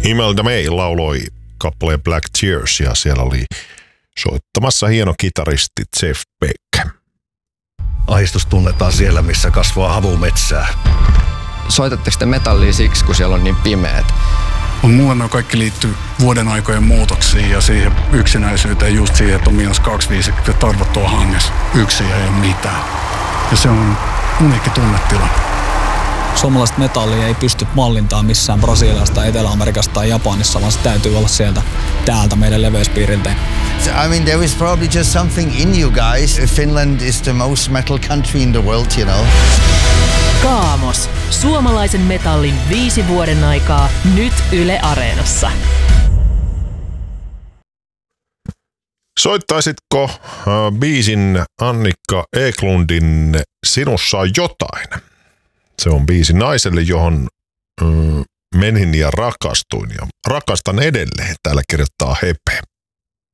Imelda May lauloi kappaleen Black Tears ja siellä oli soittamassa hieno kitaristi Jeff Beck. Ahdistus tunnetaan siellä, missä kasvaa havumetsää. Soitatteko te metallia siksi, kun siellä on niin pimeät? Mulle nämä kaikki liittyy vuoden aikojen muutoksiin ja siihen yksinäisyyteen, just siihen, että on -25 ja tarvot tuo hangessa. Yksin ja ei ole mitään. Ja se on uniikki tunnetila. Suomalaista metallia ei pysty mallintaan missään Brasiliasta, Etelä-Amerikasta tai Japanissa, vaan se täytyy olla täältä meidän leveyspiiriltä. I mean, there is probably just something in you guys. Finland is the most metal country in the world, you know. Kaamos. Suomalaisen metallin 5 vuoden aikaa nyt Yle Areenassa. Soittaisitko biisin Annikka Eklundin Sinussa on jotain? Se on biisi naiselle, johon menin ja rakastuin ja rakastan edelleen. Täällä kirjoittaa Hepe.